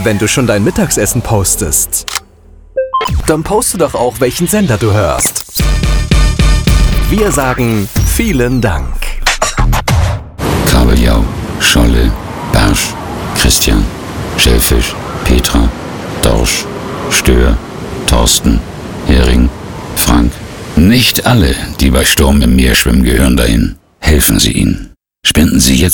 Wenn du schon dein Mittagessen postest, dann poste doch auch, welchen Sender du hörst. Wir sagen vielen Dank. Kabeljau, Scholle, Barsch, Christian, Schellfisch, Petra, Dorsch, Stör, Thorsten, Hering, Frank. Nicht alle, die bei Sturm im Meer schwimmen, gehören dahin. Helfen Sie ihnen. Spenden Sie jetzt